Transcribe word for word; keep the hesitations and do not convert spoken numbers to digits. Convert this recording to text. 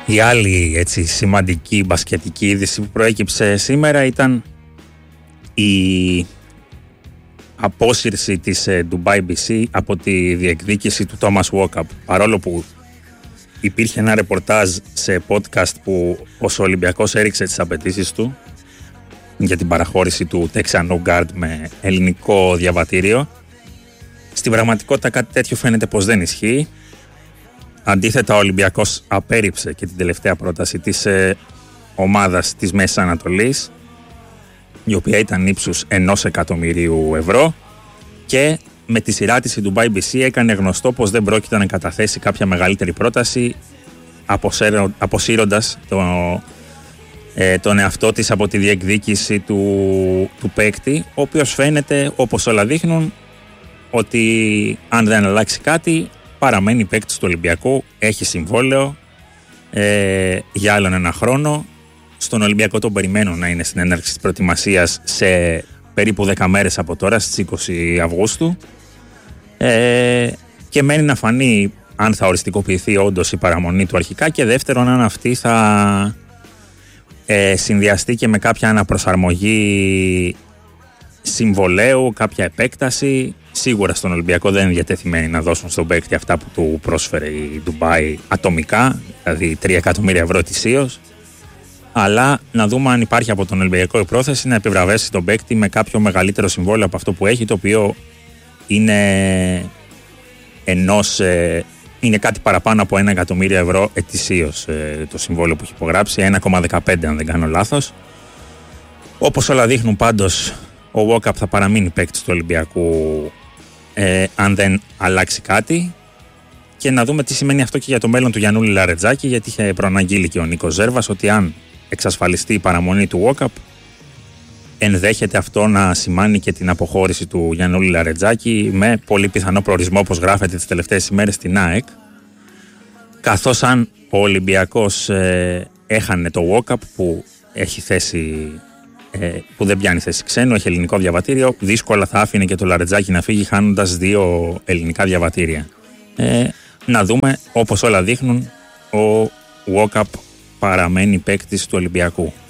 Η άλλη έτσι σημαντική μπασκετική είδηση που προέκυψε σήμερα ήταν η απόσυρση της Dubai μπι σι από τη διεκδίκηση του Thomas Walkup. Παρόλο που υπήρχε ένα ρεπορτάζ σε podcast που ο Ολυμπιακός έριξε τις απαιτήσεις του για την παραχώρηση του Texano Guard με ελληνικό διαβατήριο, στην πραγματικότητα κάτι τέτοιο φαίνεται πως δεν ισχύει. Αντίθετα, ο Ολυμπιακός απέρριψε και την τελευταία πρόταση της ε, ομάδας της Μέσης Ανατολής, η οποία ήταν ύψους ενός εκατομμυρίου ευρώ, και με τη σειρά της η Dubai μπι σι έκανε γνωστό πως δεν πρόκειται να καταθέσει κάποια μεγαλύτερη πρόταση, αποσύροντας το, ε, τον εαυτό της από τη διεκδίκηση του, του παίκτη, ο οποίος φαίνεται, όπως όλα δείχνουν, ότι αν δεν αλλάξει κάτι παραμένει παίκτης του Ολυμπιακού, έχει συμβόλαιο ε, για άλλον ένα χρόνο. Στον Ολυμπιακό τον περιμένουν να είναι στην έναρξη της προετοιμασίας σε περίπου δέκα μέρες από τώρα, στις είκοσι Αυγούστου, ε, και μένει να φανεί αν θα οριστικοποιηθεί όντως η παραμονή του αρχικά, και δεύτερον αν αυτή θα ε, συνδυαστεί και με κάποια αναπροσαρμογή συμβολαίου, κάποια επέκταση. Σίγουρα στον Ολυμπιακό δεν είναι διατεθειμένοι να δώσουν στον παίκτη αυτά που του πρόσφερε η Dubai ατομικά, δηλαδή τρία εκατομμύρια ευρώ ετησίως, αλλά να δούμε αν υπάρχει από τον Ολυμπιακό η πρόθεση να επιβραβεύσει τον παίκτη με κάποιο μεγαλύτερο συμβόλαιο από αυτό που έχει, το οποίο είναι, ενός, ε, είναι κάτι παραπάνω από ένα εκατομμύριο ευρώ ετησίως ε, το συμβόλαιο που έχει υπογράψει, ένα κόμμα δεκαπέντε αν δεν κάνω λάθος. Όπως όλα δείχνουν πάντως, ο Walkup θα παραμείνει παίκτης του Ολυμπιακού ε, αν δεν αλλάξει κάτι, και να δούμε τι σημαίνει αυτό και για το μέλλον του Γιαννούλη Λαρετζάκη, γιατί είχε προαναγγείλει και ο Νίκος Ζέρβας ότι αν εξασφαλιστεί η παραμονή του Walkup, ενδέχεται αυτό να σημάνει και την αποχώρηση του Γιαννούλη Λαρετζάκη, με πολύ πιθανό προορισμό, όπως γράφεται τις τελευταίες ημέρες, στην ΑΕΚ, καθώς αν ο Ολυμπιακός ε, έχανε το Walkup που έχει θέση, ε, που δεν πιάνει θέση ξένου, έχει ελληνικό διαβατήριο, δύσκολα θα άφηνε και το Λαρετζάκη να φύγει χάνοντας δύο ελληνικά διαβατήρια. Ε, να δούμε, όπως όλα δείχνουν, ο Walkup παραμένει παίκτης του Ολυμπιακού.